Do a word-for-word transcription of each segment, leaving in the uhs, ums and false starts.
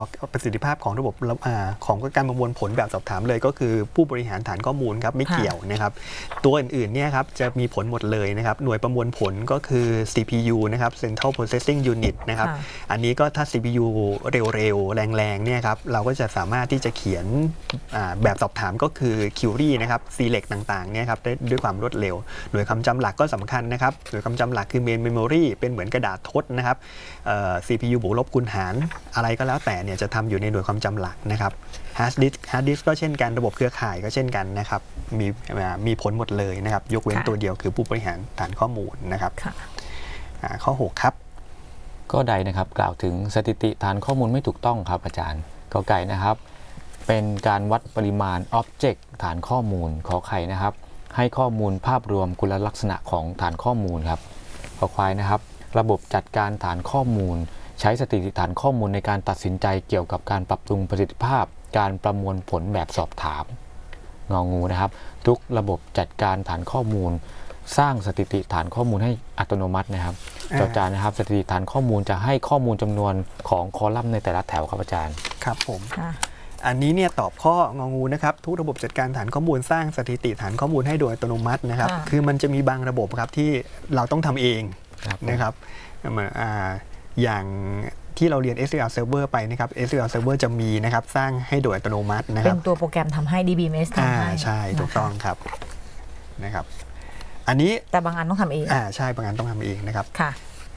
ประสิทธิภาพของระบบของการประมวลผลแบบสอบถามเลยก็คือผู้บริหารฐานข้อมูลครับไม่เกี่ยวนะครับตัวอื่นๆเนี่ยครับจะมีผลหมดเลยนะครับหน่วยประมวลผลก็คือ ซี พี ยู นะครับ Central Processing Unit นะครับอันนี้ก็ถ้า ซี พี ยู เร็วๆแรงๆเนี่ยครับเราก็จะสามารถที่จะเขียนแบบสอบถามก็คือ Query นะครับ Select ต่างๆเนี่ยครับได้ด้วยความรวดเร็วหน่วยคำจำหลักก็สำคัญนะครับหน่วยคำจำหลักคือ Main Memory เป็นเหมือนกระดาษทดนะครับ ซี พี ยู บวกลบคูณหารอะไรก็แล้วแต่เนี่ยจะทำอยู่ในหน่วยความจำหลักนะครับฮาร์ดดิสก์ฮาร์ดดิสก์ก็เช่นกันระบบเครือข่ายก็เช่นกันนะครับมีมีผลหมดเลยนะครับยกเว้นตัวเดียวคือผู้บริหารฐานข้อมูลนะครับข้อหกครับก็ใดนะครับกล่าวถึงสถิติฐานข้อมูลไม่ถูกต้องครับอาจารย์กอไก่นะครับเป็นการวัดปริมาณ Object ฐานข้อมูลขอไข่นะครับให้ข้อมูลภาพรวมคุณลักษณะของฐานข้อมูลครับขอควายนะครับระบบจัดการฐานข้อมูลใช้สถิติฐานข้อมูลในการตัดสินใจเกี่ยวกับการปรับปรุงประสิทธิภาพการประมวลผลแบบสอบถามงองูนะครับทุกระบบจัดการฐานข้อมูลสร้างสถิติฐานข้อมูลให้อัตโนมัตินะครับจอจานนะครับสถิติฐานข้อมูลจะให้ข้อมูลจำนวนของคอลัมน์ในแต่ละแถวครับอาจารย์ครับผมอันนี้เนี่ยตอบข้ององูนะครับทุกระบบจัดการฐานข้อมูลสร้างสถิติฐานข้อมูลให้โดยอัตโนมัตินะครับคือมันจะมีบางระบบครับที่เราต้องทำเองนะครับอย่างที่เราเรียน เอส คิว แอล Server ไปนะครับ เอส คิว แอล Server จะมีนะครับสร้างให้โดยอัตโนมัตินะครับเป็นตัวโปรแกรมทำให้ ดี บี เอ็ม เอส ทำให้ใช่ถูกต้องครับนะครับอันนี้แต่บางอันต้องทำเองอ่าใช่บางอันต้องทำเองนะครับค่ะ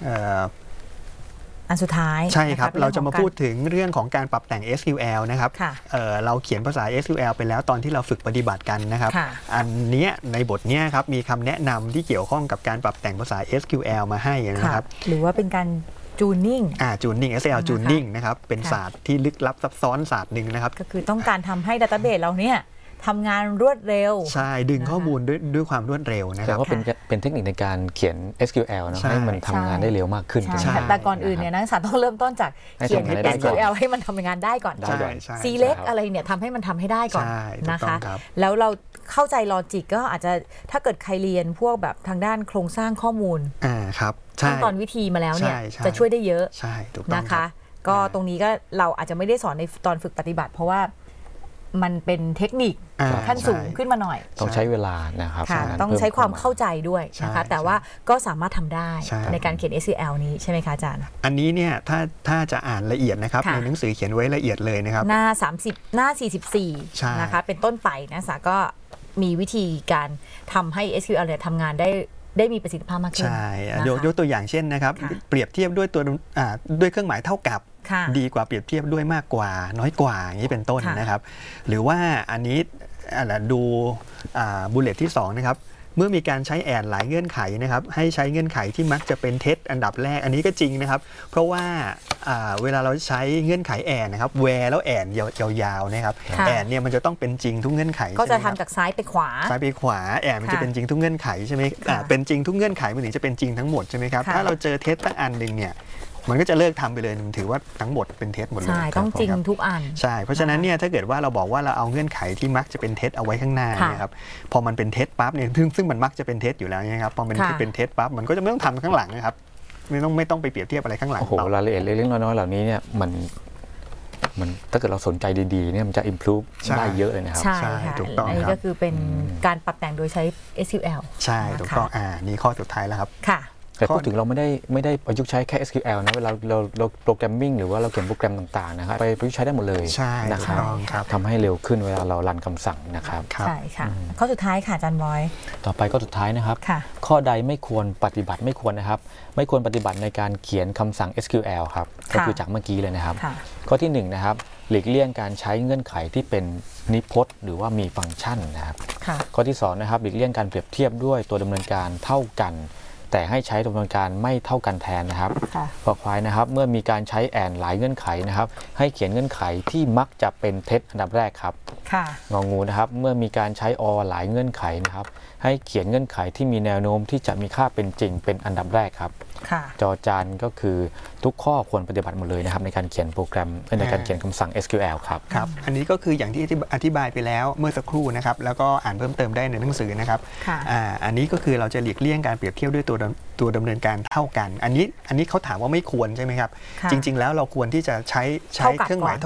อันสุดท้ายใช่ครับเราจะมาพูดถึงเรื่องของการปรับแต่ง เอส คิว แอล นะครับเ, เราเขียนภาษา เอส คิว แอล ไปแล้วตอนที่เราฝึกปฏิบัติกันนะครับอันนี้ในบทนี้ครับมีคำแนะนำที่เกี่ยวข้องกับการปรับแต่งภาษา เอส คิว แอล มาให้นะครับหรือว่าเป็นการจูนนิ่งอ่าจูนนิ่ง เอส คิว แอล จูนนิ่งนะครับเป็นศาสตร์ที่ลึกลับซับซ้อนศาสตร์หนึ่งนะครับก็คือต้องการทำให้ดัตต้าเบสเราเนี่ยทำงานรวดเร็วใช่ดึงข้อมูลด้วยด้วยความรวดเร็วนะครับก็เป็นเป็นเทคนิคในการเขียน เอส คิว แอล นะให้มันทำงานได้เร็วมากขึ้นแต่ก่อนอื่นเนี่ยนักศึกษาต้องเริ่มต้นจากเขียน เอส คิว แอล ให้มันทำงานได้ก่อน Select อะไรเนี่ยทำให้มันทำให้ได้ก่อนนะคะแล้วเราเข้าใจลอจิกก็อาจจะถ้าเกิดใครเรียนพวกแบบทางด้านโครงสร้างข้อมูลอ่าครับขั้นตอนวิธีมาแล้วเนี่ยจะช่วยได้เยอะใช่ถูกต้องนะคะก็ตรงนี้ก็เราอาจจะไม่ได้สอนในตอนฝึกปฏิบัติเพราะว่ามันเป็นเทคนิคขั้นสูงขึ้นมาหน่อยต้องใช้เวลานะครับต้องใช้ความเข้าใจด้วยนะคะแต่ว่าก็สามารถทำได้ในการเขียน เอส คิว แอล นี้ใช่ไหมคะอาจารย์อันนี้เนี่ยถ้าถ้าจะอ่านละเอียดนะครับในหนังสือเขียนไว้ละเอียดเลยนะครับหน้าสามสิบหน้าสี่สิบสี่นะคะเป็นต้นไปนะสาก็มีวิธีการทำให้ เอส คิว แอล เนี่ยทำงานได้ได้มีประสิทธิภาพมากขึ้นใช่ยกตัวอย่างเช่นนะครับเปรียบเทียบด้วยตัวด้วยเครื่องหมายเท่ากับดีกว่าเปรียบเทียบด้วยมากกว่าน้อยกว่าอย่างนี้เป็นต้นนะครับหรือว่าอันนี้ดูบุลเลตที่สองนะครับเมื่อมีการใช้แอนหลายเงื่อนไขนะครับให้ใช้เงื่อนไขที่มักจะเป็นเท็จอันดับแรกอันนี้ก็จริงนะครับเพราะว่าเวลาเราใช้เงื่อนไขแอนนะครับแวร์แล้วแอนยาวๆนะครับแอนเนี่ยมันจะต้องเป็นจริงทุกเงื่อนไขก็จะทำจากซ้ายไปขวาซ้ายไปขวาแอนมันจะเป็นจริงทุกเงื่อนไขใช่ไหมเป็นจริงทุกเงื่อนไขมันถึงจะเป็นจริงทั้งหมดใช่ไหมครับถ้าเราเจอเท็จตั้งอันหนึ่งเนี่ยมันก็จะเลิกทำไปเลยมันถือว่าทั้งหมดเป็นเท็จหมดเลยใช่ต้องจริงทุกอันใช่เพราะฉะนั้นเนี่ยถ้าเกิดว่าเราบอกว่าเราเอาเงื่อนไขที่มักจะเป็นเท็จเอาไว้ข้างหน้านะครับพอมันเป็นเท็จปั๊บเนี่ยซึ่งซึ่งมันมักจะเป็นเท็จอยู่แล้วนะครับพอมันเป็นเท็จปั๊บมันก็จะไม่ต้องทำข้างหลังนะครับไม่ต้องไม่ต้องไปเปรียบเทียบอะไรข้างหลังโอ้โหรายละเอียดเล็กๆน้อยๆเหล่านี้เนี่ยมันมันถ้าเกิดเราสนใจดีๆเนี่ยมันจะ improve ได้เยอะเลยนะครับใช่ถูกต้องอันนี้ก็คือเป็นการปรับแต่งโดยใช้ เอส คิว แอลใช่ถูกต้องอ่านี่ข้อสุดท้ายแล้วครับค่ะแต่พูดถึงเราไม่ได้ไม่ได้ประยุกต์ใช้แค่ เอส คิว แอล นะเวลาเราเราโปรแกรมมิ่งหรือว่าเราเขียนโปรแกรมต่างๆนะครับไปประยุกต์ใช้ได้หมดเลยใช่นะครับทำให้เร็วขึ้นเวลาเรารันคำสั่งนะครับใช่ค่ะข้อสุดท้ายค่ะอาจารย์บอยต่อไปก็สุดท้ายนะครับข้อใดไม่ควรปฏิบัติไม่ควรนะครับไม่ควรปฏิบัติในการเขียนคำสั่ง เอส คิว แอล ครับก็คือจากเมื่อกี้เลยนะครับข้อที่หนึ่งนะครับหลีกเลี่ยงการใช้เงื่อนไขที่เป็นนิพจน์หรือว่ามีฟังก์ชันนะครับข้อที่สองนะครับหลีกเลี่ยงการเปรียบเทียบด้วยตัวดำเนินการเท่ากันแต่ให้ใช้ดำเนินการไม่เท่ากันแทนนะครับข้อควายนะครับเมื่อมีการใช้แอนหลายเงื่อนไขนะครับให้เขียนเงื่อนไขที่มักจะเป็นเท็จอันดับแรกครับงองูนะครับเมื่อมีการใช้อหลายเงื่อนไขนะครับให้เขียนเงื่อนไขที่มีแนวโน้มที่จะมีค่าเป็นจริงเป็นอันดับแรกครับจอจานก็คือทุกข้อควรปฏิบัติหมดเลยนะครับในการเขียนโปรแกรมในการเขียนคำสั่ง เอส คิว แอล ครับครับอันนี้ก็คืออย่างที่อธิบายไปแล้วเมื่อสักครู่นะครับแล้วก็อ่านเพิ่มเติมได้ในหนังสือนะครับอันนี้ก็คือเราจะหลีกเลี่ยงการเปรียบเทียบด้วยตัวตัวดำเนินการเท่ากันอันนี้อันนี้เขาถามว่าไม่ควรใช่ไหมครับจริงๆแล้วเราควรที่จะใช้ใช้เครื่องหมาย